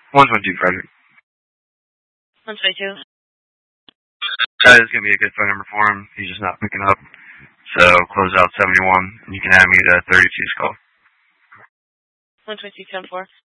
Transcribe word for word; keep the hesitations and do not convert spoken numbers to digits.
one twenty-two, Frederick. one twenty-two. That is going to be a good phone number for him. He's just not picking up. So, close out seventy-one, and you can have me to thirty-two skull. one twenty-two, ten four.